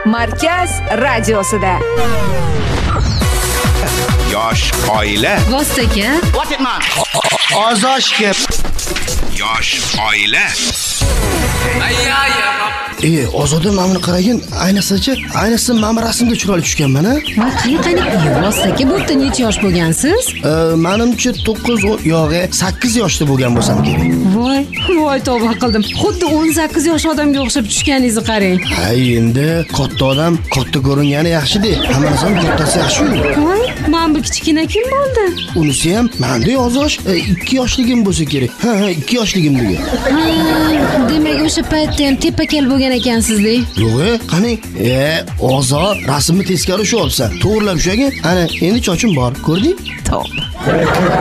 Markaz radiosida. Yosh oila. Vostoka. Ozoshga. Yosh oila. Ozoda mana buni qaragin, ayniqsa mana rasmda chiroyli tushganman a. Qani, vostoka bo'pti, necha yosh bo'lgansiz? Menimcha 9 yo'q, 8 yoshda bo'lgan bo'lsam kerak. Voy, tavba qildim. Xuddi 18 yosh odamga o'xshab tushganingizni qarang. Hay, endi katta odam katta ko'ringani yaxshi-da. Hammasi ham kattasi yaxshi-ku. Voy, men bu kichkina kim bo'ldi? Unisi ham menda Ozosh 2 yoshligim bo'lsa kerak. Ha, 2 yoshligim degan. Demak, o'sha paytda ham tepakal bo'lgan ekansizda. Yo'q, qani, Ozor rasmni teskari ushlayapsan. To'g'rilab ushagin, ana endi chochim bor, ko'rding? Top.